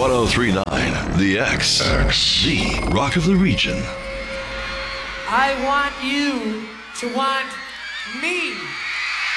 1039 The X. The Rock of the Region. I want you to want me.